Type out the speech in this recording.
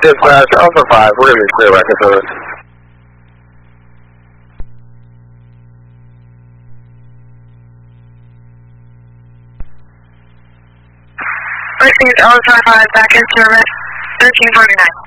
Dispatch, Alpha 5, we're going to be clear back to service. Received Alpha 5 back in service, 1349.